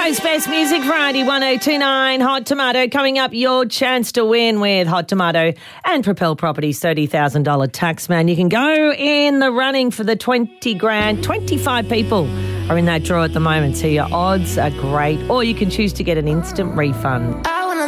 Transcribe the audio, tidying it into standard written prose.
Coast Best Music Friday 1029 Hot Tomato. Coming up, your chance to win with Hot Tomato and Propel Properties $30,000 taxman. You can go in the running for the 20 grand. 25 people are in that draw at the moment, so your odds are great. Or you can choose to get an instant refund.